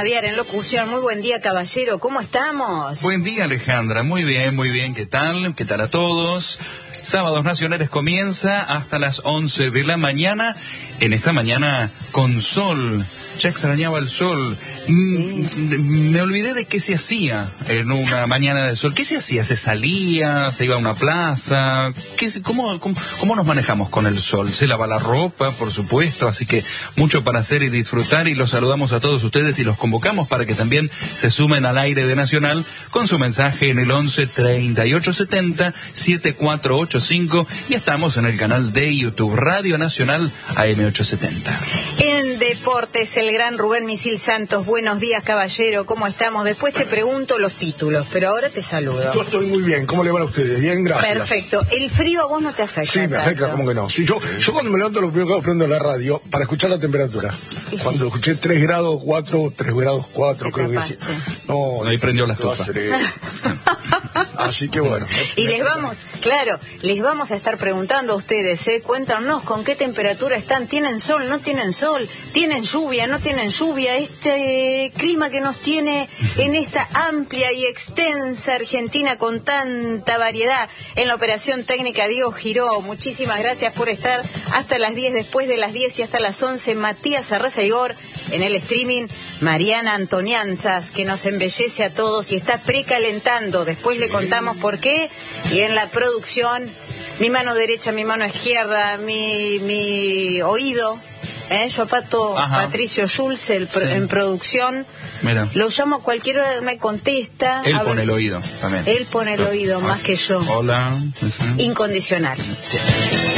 Aviar en locución. Muy buen día, caballero. ¿Cómo estamos? Buen día, Alejandra. Muy bien, muy bien. ¿Qué tal? ¿Qué tal a todos? Sábados Nacionales comienza hasta las 11 de la mañana. En esta mañana con sol. Ya extrañaba el sol. Sí. Me olvidé de qué se hacía en una mañana de sol. ¿Qué se hacía? ¿Se salía? ¿Se iba a una plaza? ¿Cómo nos manejamos con el sol? Se lava la ropa, por supuesto, así que mucho para hacer y disfrutar, y los saludamos a todos ustedes y los convocamos para que también se sumen al aire de Nacional con su mensaje en el 11 3870 7485, y estamos en el canal de YouTube Radio Nacional AM870. En deportes, el gran Rubén Misil Santos. Buenos días, caballero, ¿cómo estamos? Después te pregunto los títulos, pero ahora te saludo. Yo estoy muy bien, ¿cómo le van a ustedes? Bien, gracias. Perfecto. ¿El frío a vos no te afecta? Sí, me afecta, ¿cómo que no? Sí, yo cuando me levanto lo primero que hago es prendo la radio para escuchar la temperatura. Sí. Cuando escuché 3 grados 4, 3 grados 4, creo que sí. No, ahí prendió la estufa. Así que bueno. Y les vamos a estar preguntando a ustedes, cuéntanos con qué temperatura están. ¿Tienen sol? ¿No tienen sol? ¿Tienen lluvia? ¿No tienen lluvia? Este clima que nos tiene en esta amplia y extensa Argentina con tanta variedad. En la operación técnica, Diego Giró. Muchísimas gracias por estar hasta las 10, después de las 10 y hasta las 11. Matías Arrazaigor. En el streaming, Mariana Antonianzas, que nos embellece a todos y está precalentando. Después le contamos por qué. Y en la producción, mi mano derecha, mi mano izquierda, mi oído, yo apato Patricio Schulz en producción. Mira. Lo llamo a cualquier hora, me contesta. Él pone el oído también. Él pone el oído más que yo. Hola. Incondicional. Sí.